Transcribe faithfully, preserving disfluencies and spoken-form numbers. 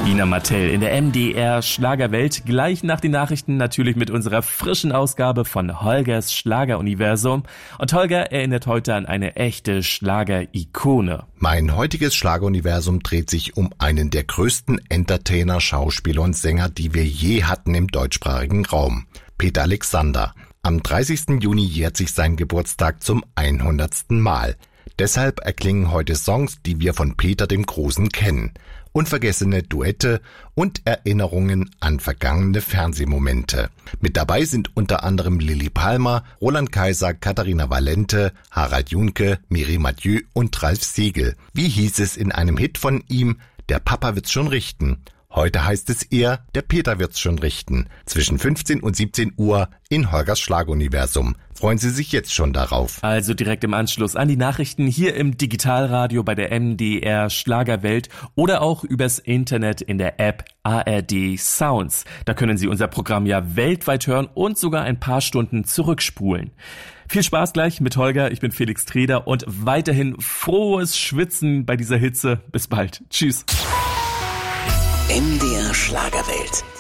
Ina Martell in der M D R Schlagerwelt. Gleich nach den Nachrichten natürlich mit unserer frischen Ausgabe von Holgers Schlageruniversum. Und Holger erinnert heute an eine echte Schlager-Ikone. Mein heutiges Schlageruniversum dreht sich um einen der größten Entertainer, Schauspieler und Sänger, die wir je hatten im deutschsprachigen Raum. Peter Alexander. Am dreißigsten Juni jährt sich sein Geburtstag zum hundertsten Mal. Deshalb erklingen heute Songs, die wir von Peter dem Großen kennen. Unvergessene Duette und Erinnerungen an vergangene Fernsehmomente. Mit dabei sind unter anderem Lilli Palmer, Roland Kaiser, Katharina Valente, Harald Junke, Mireille Mathieu und Ralf Siegel. Wie hieß es in einem Hit von ihm? Der Papa wird's schon richten. Heute heißt es eher, der Peter wird's schon richten. Zwischen fünfzehn und siebzehn Uhr in Holgers Schlageruniversum. Freuen Sie sich jetzt schon darauf. Also direkt im Anschluss an die Nachrichten hier im Digitalradio bei der M D R Schlagerwelt oder auch übers Internet in der App A R D Sounds. Da können Sie unser Programm ja weltweit hören und sogar ein paar Stunden zurückspulen. Viel Spaß gleich mit Holger, ich bin Felix Treder und weiterhin frohes Schwitzen bei dieser Hitze. Bis bald. Tschüss. M D R Schlagerwelt.